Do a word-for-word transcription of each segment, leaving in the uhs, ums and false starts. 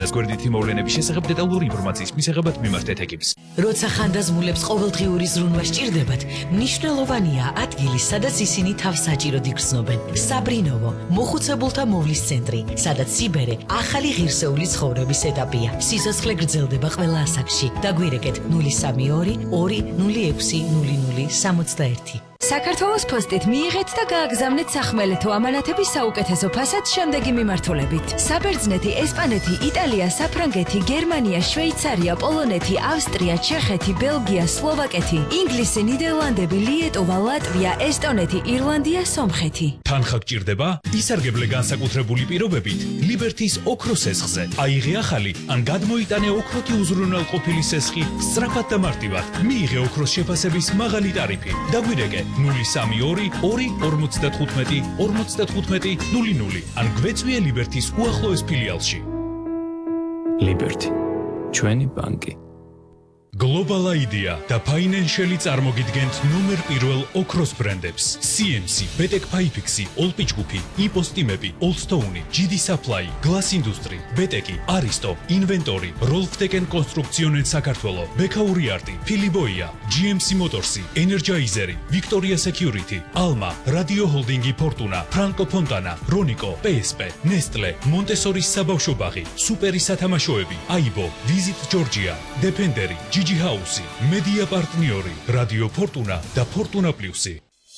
გვერდითი მოვლენების შესახებ დეტალური ინფორმაციის მისაღებად მიმართეთ ეკიპს. როცა ხანდაზმულებს ყოველდღიური ზრუნვა სჭირდებათ, მნიშვნელოვანია ადგილი, სადაც ისინი თავს საჭიროდ იგრძნობენ. საბრინოვო, მოხუცებულთა მოვლის ცენტრი, სადაც სიბერე ახალი ღირსეული ცხოვრების ეტაპია. სიცოცხლე გრძელდება ყველა ასაკში. დაგვირეკეთ ნული სამი ორი ორი ნული ექვსი ნული ნული სამოცდაერთი. საქართველოს პოსტით მიიღეთ და გააგზავნეთ სახმელეთო ამანათების საუკეთესო ფასად შემდეგი მიმართულებით. საბერძნეთი, ესპანეთი, იტალია, საფრანგეთი, გერმანია, შვეიცარია, პოლონეთი, ავსტრია, ჩეხეთი, ბელგია, სლოვაკეთი, ინგლისი, ნიდერლანდები, ლიეტოვა, ლატვია, ესტონეთი, ირლანდია, სომხეთი. თანხა გჭირდება? ისარგებლე განსაკუთრებული პირობებით ლიბერთის ოქროს სესხზე. აიღე ახალი ან გადმოიტანე ოქროთი უზრუნველყოფილი სესხი სწრაფად და მარტივად. მიიღე ოქროს შეფასების მაღალი ტარიფი. დაგვირეკე ნული სამი ორი ორი ორმოცდათხუთმეტი ორმოცდათხუთმეტი ნული ნული ან გვეწვიე ლიბერთის უახლოეს ფილიალში. ლიბერთი, ჩვენი ბანკი. Global Idea და Financial წარმოგიდგენთ ნომერ პირველ ოქროს ბრენდებს. სი ემ სი, ბეტეკ ფაიფიქსი, ოლპიჩკუფი, იპოსტიმები, ოლსტოუნი, ჯი დი Supply, Glass Industry, ბეტეკი, არისტო, ინვენტორი, როლფტეკენ კონსტრუქციონენ საქართველო, ბექაური არტი, ფილიბოია, ჯი ემ სი მოტორსი, ენერჯაიზერი, ვიქტორია სეკიურიტი, ალმა, რადიო ჰოლდინგი ფორტუნა, ფრანკო ფონტანა, რონიკო, პე ეს პე, ნესტლე, მონტესორის საბავშვო ბაღი, სუპერი სათამაშოები, აიბო, ვიზიტ ჯორჯია, დეფენდერი, ჯიჯი ჰაუსი, მედია პარტნიორი, რადიო ფორტუნა და ფორტუნა პლუსი.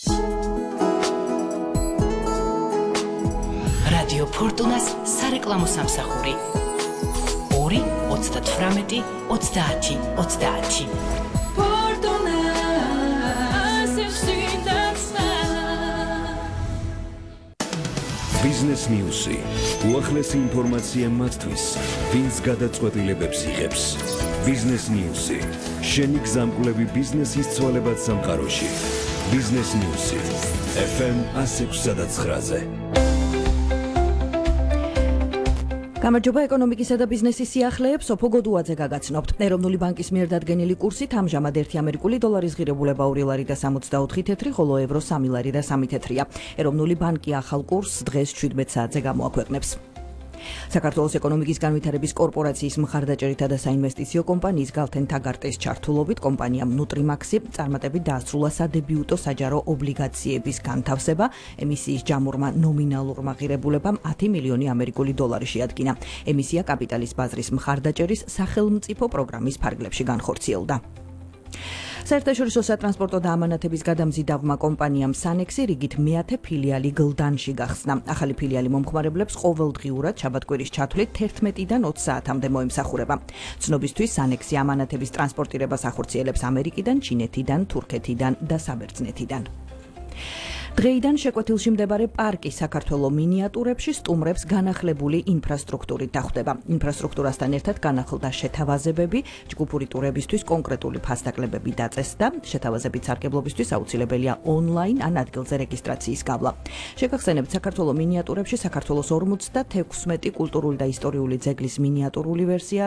რადიო ფორტუნას სარეკლამო სამსახური ორი ოცდათვრამეტი ოცდაათი ოცდაათი. Business News-ი. უახლესი ინფორმაცია მათთვის, ვინც გადაწყვეტილებებს იღებს. Business News-ი. შენი გზამკვლევი ბიზნესის ცვალებად სამყაროში. Business News-ი. ეფ ემ one oh six ზე. გამარჯობა ეკონომიკისა და ბიზნესის სიახლეებს სოფო გოდუაძე გაგაცნობთ. ეროვნული ბანკის მიერ დადგენილი კურსით ამჟამად ერთი ამერიკული დოლარის ღირებულება ორი ლარი და სამოცდაოთხი თეთრი, ხოლო ევრო სამი ლარი და სამი თეთრია. ეროვნული ბანკი ახალ კურსს დღეს შვიდმეტ საათზე გამოაქვეყნებს. საქართველოს ეკონომიკის განვითარების კორპორაციის მხარდაჭერითა და საინვესტიციო კომპანიის გალთენ თაგარტეს ჩართულობით კომპანიამ ნუტრიმაქსი წარმატებით დაასრულა სადებიუტო საჯარო ობლიგაციების განთავსება. ემისიის ჯამურმა ნომინალურმა ღირებულებამ ათი მილიონი ამერიკული დოლარი შეადგინა. ემისია კაპიტალის ბაზრის მხარდაჭერის სახელმწიფო პროგრამის ფარგლებში განხორციელდა. საერთაშორისო სატრანსპორტო და ამანათების გადამზიდავმა კომპანიამ სანექსი რიგით მეათე ფილიალი გლდანში გახსნა. ახალი ფილიალი მომხმარებლებს ყოველდღიურად შაბათ-კვირის ჩათვლით თერთმეტიდან ოცი საათამდე მოემსახურება. ცნობისთვის სანექსი ამანათების ტრანსპორტირებას ახორციელებს ამერიკიდან, ჩინეთიდან, თურქეთიდან და საბერძნეთიდან. დღეიდან შეკვეთილში მდებარე პარკი საქართველოს მინიატურებში სტუმრებს განახლებული ინფრასტრუქტურით დახვდება. ინფრასტრუქტურასთან ერთად განახლდა შეთავაზებები, ჯგუფური ტურებისთვის კონკრეტული ფასდაკლებები დაწესდა. შეთავაზებით სარგებლობისთვის აუცილებელია ონლაინ ან ადგილზე რეგისტრაციის გავლა. შეგახსენებთ, საქართველოს მინიატურებში საქართველოს ორმოცდათექვსმეტი კულტურული და ისტორიული ძეგლის მინიატურული ვერსია